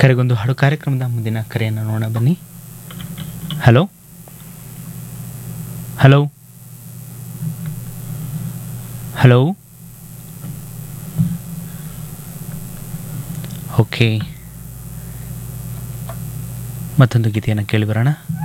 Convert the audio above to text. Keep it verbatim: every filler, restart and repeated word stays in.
ಕರೆಗೊಂದು ಹಾಡು ಕಾರ್ಯಕ್ರಮದ ಮುಂದಿನ ಕರೆಯನ್ನು ನೋಡೋಣ ಬನ್ನಿ. ಹಲೋ ಹಲೋ ಹಲೋ ಓಕೆ, ಮತ್ತೊಂದು ಗೀತೆಯನ್ನು ಕೇಳಿ ಬರೋಣ.